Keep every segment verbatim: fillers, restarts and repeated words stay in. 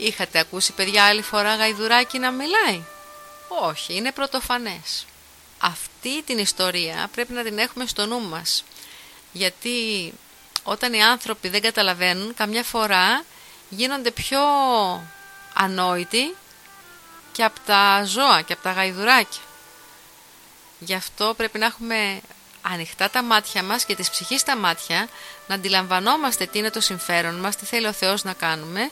Είχατε ακούσει, παιδιά, άλλη φορά γαϊδουράκι να μιλάει? Όχι, είναι πρωτοφανές. Αυτή την ιστορία πρέπει να την έχουμε στο νου μας, γιατί όταν οι άνθρωποι δεν καταλαβαίνουν, καμιά φορά γίνονται πιο ανόητοι και από τα ζώα και από τα γαϊδουράκια. Γι' αυτό πρέπει να έχουμε ανοιχτά τα μάτια μας και της ψυχής τα μάτια, να αντιλαμβανόμαστε τι είναι το συμφέρον μας, τι θέλει ο Θεός να κάνουμε,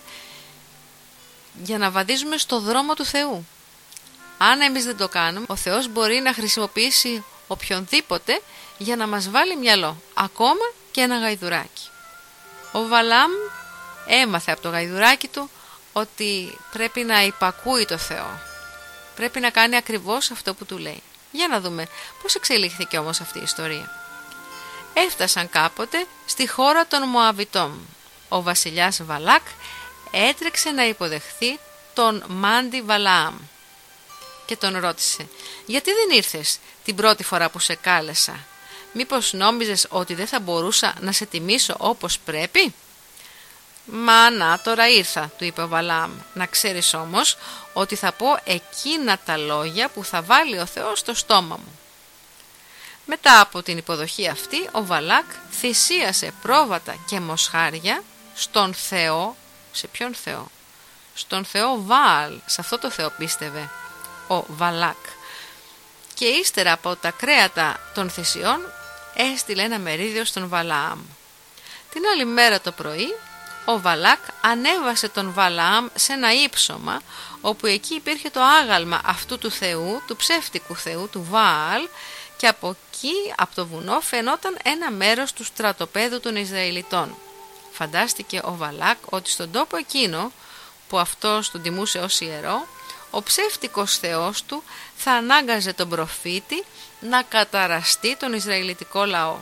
για να βαδίζουμε στο δρόμο του Θεού. Αν εμείς δεν το κάνουμε, ο Θεός μπορεί να χρησιμοποιήσει οποιονδήποτε για να μας βάλει μυαλό, ακόμα και ένα γαϊδουράκι. Ο Βαλάμ έμαθε από το γαϊδουράκι του ότι πρέπει να υπακούει το Θεό. Πρέπει να κάνει ακριβώς αυτό που του λέει. Για να δούμε πώς εξελίχθηκε όμως αυτή η ιστορία. Έφτασαν κάποτε στη χώρα των Μωαβιτών. Ο βασιλιάς Βαλάκ έτρεξε να υποδεχθεί τον Μάντι Βαλαάμ και τον ρώτησε: «Γιατί δεν ήρθες την πρώτη φορά που σε κάλεσα? Μήπως νόμιζες ότι δεν θα μπορούσα να σε τιμήσω όπως πρέπει?» «Μα να, τώρα ήρθα», του είπε ο Βαλαάμ. «Να ξέρεις όμως ότι θα πω εκείνα τα λόγια που θα βάλει ο Θεός στο στόμα μου». Μετά από την υποδοχή αυτή, ο Βαλάκ θυσίασε πρόβατα και μοσχάρια στον Θεό. Σε ποιον Θεό? Στον Θεό Βαάλ. Σε αυτό το Θεό πίστευε ο Βαλάκ. Και ύστερα από τα κρέατα των θυσιών έστειλε ένα μερίδιο στον Βαλαάμ. Την άλλη μέρα το πρωί ο Βαλάκ ανέβασε τον Βαλαάμ σε ένα ύψωμα, όπου εκεί υπήρχε το άγαλμα αυτού του Θεού, του ψεύτικου Θεού, του Βαάλ, και από εκεί, από το βουνό, φαινόταν ένα μέρος του στρατοπέδου των Ισραηλιτών. Φαντάστηκε ο Βαλάκ ότι στον τόπο εκείνο, που αυτός τον τιμούσε ως ιερό, ο ψεύτικος Θεός του θα ανάγκαζε τον προφήτη να καταραστεί τον Ισραηλιτικό λαό.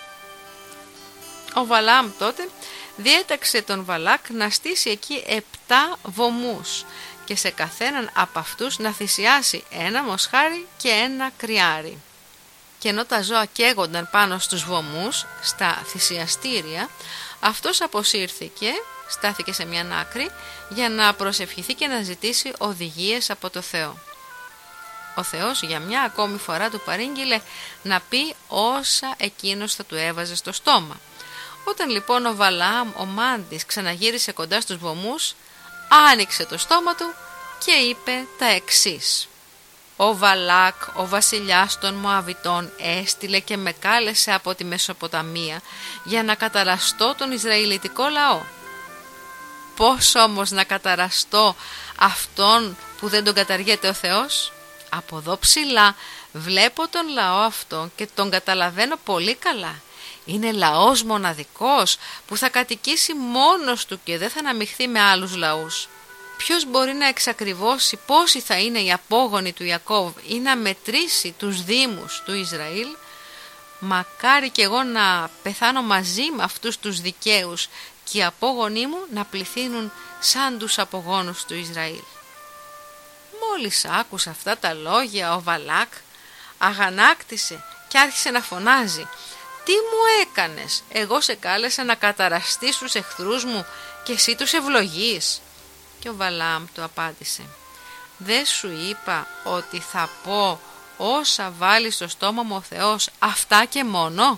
Ο Βαλαάμ τότε διέταξε τον Βαλάκ να στήσει εκεί επτά βωμούς και σε καθέναν από αυτούς να θυσιάσει ένα μοσχάρι και ένα κρυάρι. Και ενώ τα ζώα καίγονταν πάνω στους βωμούς, στα θυσιαστήρια, αυτός αποσύρθηκε, στάθηκε σε μια άκρη για να προσευχηθεί και να ζητήσει οδηγίες από το Θεό. Ο Θεός για μια ακόμη φορά του παρήγγειλε να πει όσα εκείνος θα του έβαζε στο στόμα. Όταν λοιπόν ο Βαλαάμ ο Μάντης ξαναγύρισε κοντά στους βωμούς, άνοιξε το στόμα του και είπε τα εξής: «Ο Βαλάκ, ο βασιλιάς των Μωαβιτών, έστειλε και με κάλεσε από τη Μεσοποταμία για να καταραστώ τον Ισραηλιτικό λαό. Πώς όμως να καταραστώ αυτόν που δεν τον καταργέται ο Θεός? Από εδώ ψηλά βλέπω τον λαό αυτό και τον καταλαβαίνω πολύ καλά. Είναι λαός μοναδικός που θα κατοικήσει μόνος του και δεν θα αναμειχθεί με άλλους λαούς. Ποιος μπορεί να εξακριβώσει πόσοι θα είναι οι απόγονοι του Ιακώβ ή να μετρήσει τους δήμους του Ισραήλ? Μακάρι κι εγώ να πεθάνω μαζί με αυτούς τους δικαίους και οι απόγονοί μου να πληθύνουν σαν τους απογόνους του Ισραήλ». Μόλις άκουσε αυτά τα λόγια, ο Βαλάκ αγανάκτησε και άρχισε να φωνάζει: «Τι μου έκανες? Εγώ σε κάλεσα να καταραστείς τους εχθρούς μου και εσύ τους ευλογείς?» Και ο Βαλαάμ του απάντησε: «Δεν σου είπα ότι θα πω όσα βάλει στο στόμα μου ο Θεός, αυτά και μόνο?»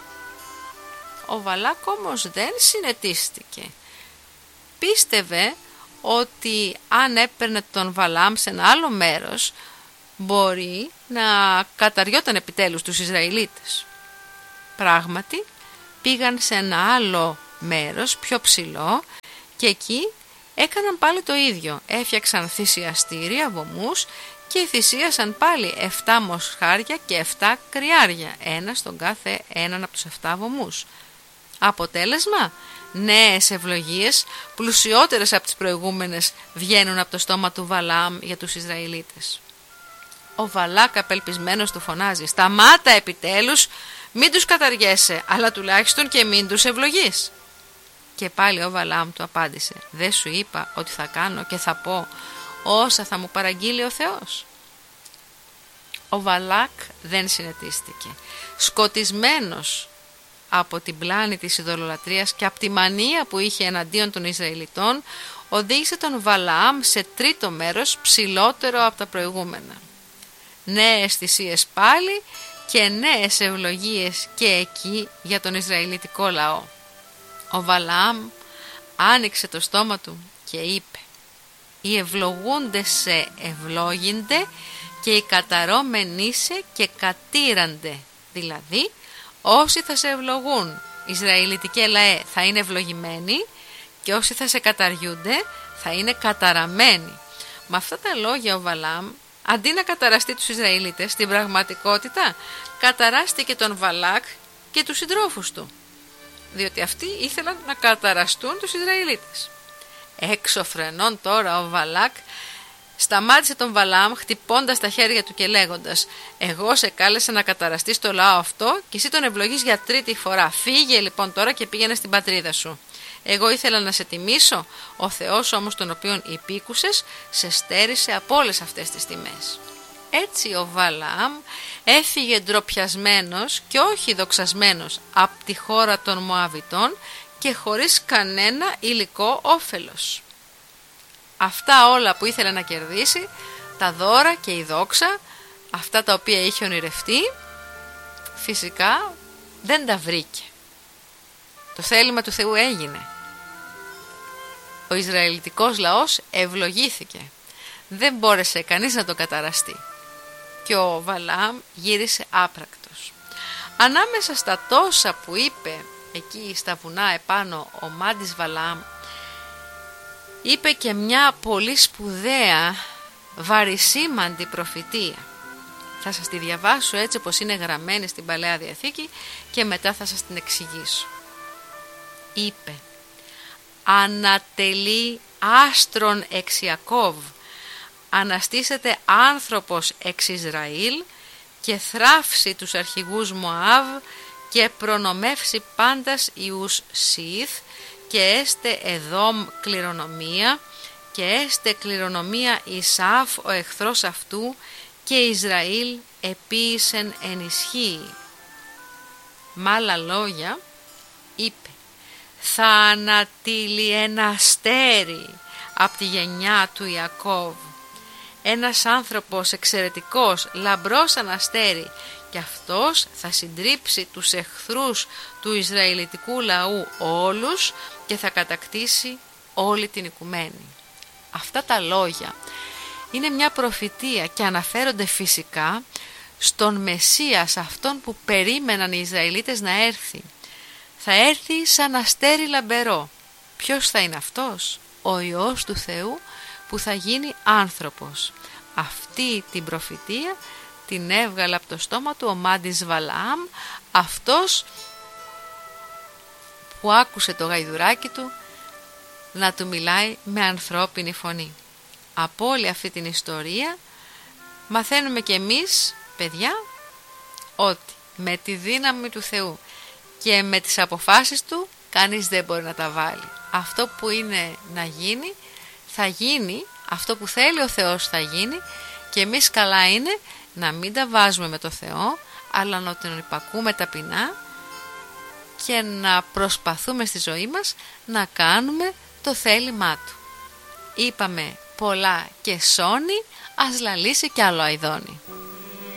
Ο Βαλάκ όμως δεν συνετίστηκε. Πίστευε ότι αν έπαιρνε τον Βαλαάμ σε ένα άλλο μέρος, μπορεί να καταριόταν επιτέλους τους Ισραηλίτες. Πράγματι πήγαν σε ένα άλλο μέρος πιο ψηλό και εκεί έκαναν πάλι το ίδιο. Έφτιαξαν θυσιαστήρια, βωμούς και θυσίασαν πάλι εφτά μοσχάρια και εφτά κρυάρια, ένα στον κάθε έναν από τους εφτά βωμούς. Αποτέλεσμα, νέες ευλογίες, πλουσιότερες από τις προηγούμενες, βγαίνουν από το στόμα του Βαλαάμ για τους Ισραηλίτες. Ο Βαλάκ απελπισμένος του φωνάζει: «Σταμάτα επιτέλους, μην τους καταργέσαι, αλλά τουλάχιστον και μην τους ευλογείς». Και πάλι ο Βαλαάμ του απάντησε: «Δεν σου είπα ότι θα κάνω και θα πω όσα θα μου παραγγείλει ο Θεός?» Ο Βαλάκ δεν συνετίστηκε. Σκοτισμένος από την πλάνη της ειδωλολατρίας και από τη μανία που είχε εναντίον των Ισραηλιτών, οδήγησε τον Βαλαάμ σε τρίτο μέρος ψηλότερο από τα προηγούμενα. Νέες θυσίες πάλι και νέες ευλογίες και εκεί για τον Ισραηλιτικό λαό. Ο Βαλαάμ άνοιξε το στόμα του και είπε: «Οι ευλογούντες σε ευλόγυνται και οι καταρώμενοι σε και κατήρανται». Δηλαδή, όσοι θα σε ευλογούν, Ισραηλιτικέ λαέ, θα είναι ευλογημένοι, και όσοι θα σε καταριούνται θα είναι καταραμένοι. Με αυτά τα λόγια ο Βαλάμ, αντί να καταραστεί τους Ισραηλίτες, στην πραγματικότητα καταράστηκε τον Βαλάκ και τους συντρόφους του, διότι αυτοί ήθελαν να καταραστούν τους Ισραηλίτες. Έξω φρενών τώρα ο Βαλάκ σταμάτησε τον Βαλάμ χτυπώντας τα χέρια του και λέγοντας: «Εγώ σε κάλεσα να καταραστείς το λαό αυτό και εσύ τον ευλογείς για τρίτη φορά. Φύγε λοιπόν τώρα και πήγαινε στην πατρίδα σου. Εγώ ήθελα να σε τιμήσω, ο Θεός όμως τον οποίον υπήκουσες σε στέρισε από όλες αυτές τις τιμές». Έτσι ο Βαλάμ έφυγε ντροπιασμένος και όχι δοξασμένος από τη χώρα των Μωαβιτών και χωρίς κανένα υλικό όφελος. Αυτά όλα που ήθελε να κερδίσει, τα δώρα και η δόξα, αυτά τα οποία είχε ονειρευτεί, φυσικά δεν τα βρήκε. Το θέλημα του Θεού έγινε. Ο Ισραηλιτικός λαός ευλογήθηκε. Δεν μπόρεσε κανείς να τον καταραστεί. Και ο Βαλάμ γύρισε άπρακτος. Ανάμεσα στα τόσα που είπε εκεί στα βουνά επάνω ο μάντης Βαλάμ, είπε και μια πολύ σπουδαία, βαρισίμαντη προφητεία. Θα σας τη διαβάσω έτσι όπως είναι γραμμένη στην Παλαιά Διαθήκη και μετά θα σας την εξηγήσω. Είπε: «Ανατελεί άστρον εξ Ιακώβ, αναστήσεται άνθρωπος εξ Ισραήλ και θράψει τους αρχηγούς Μωάβ και προνομεύσει πάντας ιούς Σιθ και έστε Εδόμ κληρονομία και έστε κληρονομία Ισάφ ο εχθρός αυτού και Ισραήλ επίησεν ενισχύει». Μ' άλλα λόγια είπε: «Θα ανατείλει ένα αστέρι από τη γενιά του Ιακώβ, ένας άνθρωπος εξαιρετικός, λαμπρός σαν αστέρι, και αυτός θα συντρίψει τους εχθρούς του Ισραηλιτικού λαού όλους και θα κατακτήσει όλη την οικουμένη». Αυτά τα λόγια είναι μια προφητεία και αναφέρονται φυσικά στον Μεσσία, σε αυτόν που περίμεναν οι Ισραηλίτες να έρθει. Θα έρθει σαν αστέρι λαμπερό. Ποιος θα είναι αυτός? Ο Υιός του Θεού που θα γίνει άνθρωπος. Αυτή την προφητεία την έβγαλε από το στόμα του ο μάντης Βαλαάμ, αυτός που άκουσε το γαϊδουράκι του να του μιλάει με ανθρώπινη φωνή. Από όλη αυτή την ιστορία μαθαίνουμε και εμείς, παιδιά, ότι με τη δύναμη του Θεού και με τις αποφάσεις του κανείς δεν μπορεί να τα βάλει. Αυτό που είναι να γίνει θα γίνει, αυτό που θέλει ο Θεός θα γίνει, και εμείς καλά είναι να μην τα βάζουμε με το Θεό, αλλά να τον υπακούμε ταπεινά και να προσπαθούμε στη ζωή μας να κάνουμε το θέλημά του. Είπαμε πολλά και σώνει, ας λαλήσει κι άλλο αηδώνει.